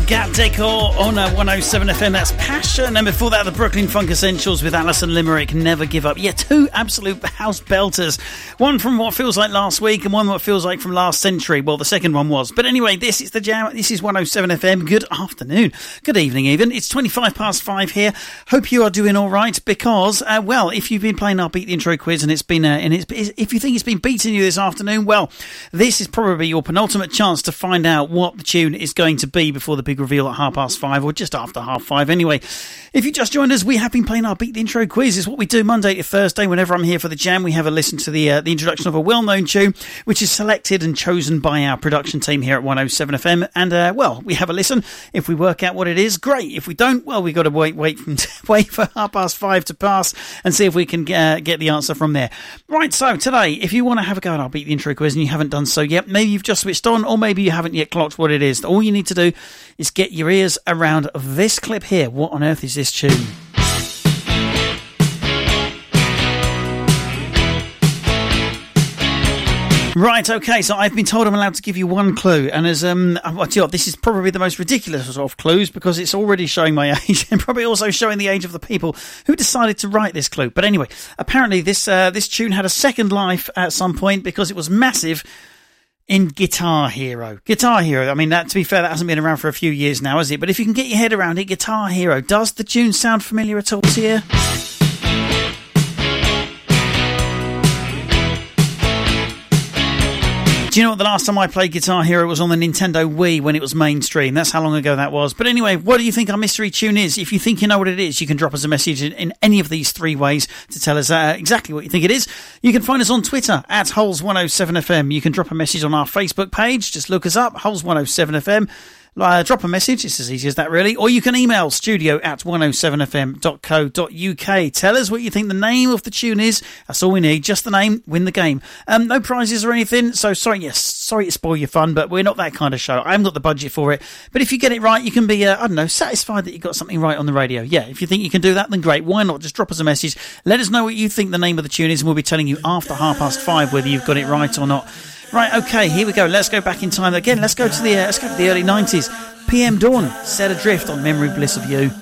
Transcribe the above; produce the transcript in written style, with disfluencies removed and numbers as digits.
Gat Decor on 107 FM, that's Passion. And before that, the Brooklyn Funk Essentials with Alison Limerick, Never Give Up. Yeah, two absolute house belters. One from what feels like last week and one what feels like from last century. Well, the second one was. But anyway, this is the Jam. This is 107 FM. Good afternoon. Good evening even. It's 5:25 here. Hope you are doing all right because, well, if you've been playing our Beat the Intro quiz and it's been, if you think it's been beating you this afternoon, well, this is probably your penultimate chance to find out what the tune is going to be before the big reveal at 5:30 or just after 5:30 anyway. If you just joined us, we have been playing our Beat the Intro quiz. It's what we do Monday to Thursday. Whenever I'm here for the Jam, we have a listen to the introduction of a well-known tune, which is selected and chosen by our production team here at 107 FM. And, well, we have a listen. If we work out what it is, great. If we don't, well, we've got to wait for 5:30 to pass and see if we can get the answer from there. Right, so today, if you want to have a go at our Beat the Intro quiz and you haven't done so yet, maybe you've just switched on or maybe you haven't yet clocked what it is. All you need to do is get your ears around this clip here. What on earth is this tune? Right, okay, so I've been told I'm allowed to give you one clue, and as this is probably the most ridiculous of clues because it's already showing my age and probably also showing the age of the people who decided to write this clue. But anyway, apparently this tune had a second life at some point because it was massive in Guitar Hero. Guitar Hero, I mean, to be fair, that hasn't been around for a few years now, has it? But if you can get your head around it, Guitar Hero, does the tune sound familiar at all to you? Do you know what, the last time I played Guitar Hero was on the Nintendo Wii when it was mainstream. That's how long ago that was. But anyway, what do you think our mystery tune is? If you think you know what it is, you can drop us a message in any of these three ways to tell us exactly what you think it is. You can find us on Twitter at Holes107FM. You can drop a message on our Facebook page. Just look us up, Holes107FM. Drop a message, it's as easy as that really, or you can email studio@107fm.co.uk. Tell us what you think the name of the tune is. That's all we need, just the name, win the game. No prizes or anything, so sorry to spoil your fun, but we're not that kind of show. I haven't got the budget for it, but if you get it right, you can be satisfied that you got something right on the radio. Yeah, if you think you can do that, then great, why not? Just drop us a message, let us know what you think the name of the tune is, and we'll be telling you after 5:30 whether you've got it right or not. Right, okay, here we go. Let's go back in time again. Let's go to the early 90s. PM Dawn, Set Adrift on Memory Bliss of You.